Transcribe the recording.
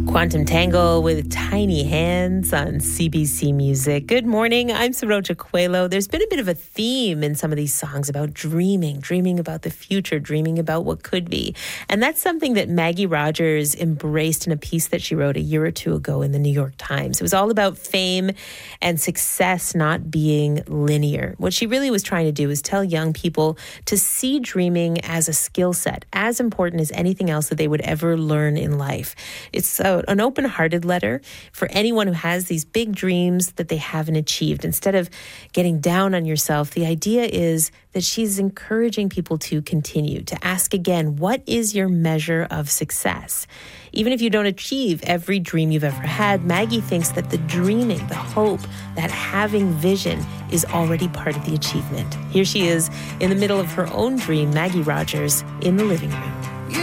Quantum Tangle with Tiny Hands on CBC Music. Good morning. I'm Saroja Coelho. There's been a bit of a theme in some of these songs about dreaming about the future, dreaming about what could be. And that's something that Maggie Rogers embraced in a piece that she wrote a year or two ago in the New York Times. It was all about fame and success not being linear. What she really was trying to do is tell young people to see dreaming as a skill set, as important as anything else that they would ever learn in life. It's an open-hearted letter for anyone who has these big dreams that they haven't achieved. Instead of getting down on yourself, the idea is that she's encouraging people to continue, to ask again, what is your measure of success? Even if you don't achieve every dream you've ever had, Maggie thinks that the dreaming, the hope, that having vision is already part of the achievement. Here she is in the middle of her own dream, Maggie Rogers, in the living room.